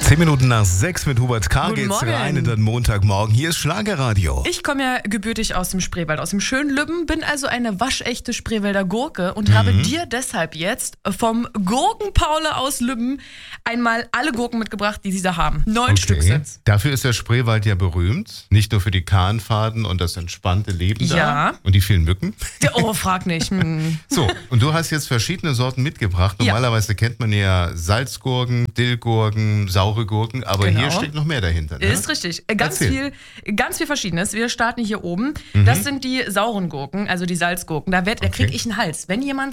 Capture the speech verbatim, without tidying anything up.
Zehn Minuten nach sechs mit Hubert K. Guten geht's Morgen. rein in den Montagmorgen. Hier ist Schlagerradio. Ich komme ja gebürtig aus dem Spreewald, aus dem schönen Lübben, bin also eine waschechte Spreewälder Gurke und mhm. habe dir deshalb jetzt vom Gurkenpaule aus Lübben einmal alle Gurken mitgebracht, die sie da haben. Neun Okay. Stück sind's. Dafür ist der Spreewald ja berühmt. Nicht nur für die Kahnfahrten und das entspannte Leben da Ja. und die vielen Mücken. Oh, frag nicht. Hm. So, und du hast jetzt verschiedene Sorten mitgebracht. Ja. Normalerweise kennt man ja Salzgurken, Dillgurken, saure Gurken, aber Genau. hier steckt noch mehr dahinter. Ne? Ist richtig. Äh, Ganz Erzähl. viel, ganz viel Verschiedenes. Wir starten hier oben. Mhm. Das sind die sauren Gurken, also die Salzgurken. Da, werd- da Okay. kriege ich einen Hals. Wenn jemand